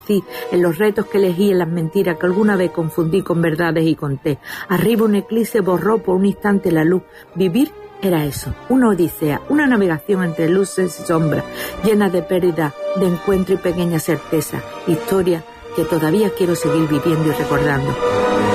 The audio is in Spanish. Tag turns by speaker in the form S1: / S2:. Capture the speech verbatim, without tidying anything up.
S1: en los retos que elegí, en las mentiras que alguna vez confundí con verdades y conté. Arriba un eclipse borró por un instante la luz. Vivir era eso, una odisea, una navegación entre luces y sombras, llena de pérdida, de encuentro y pequeña certeza. Historia que todavía quiero seguir viviendo y recordando.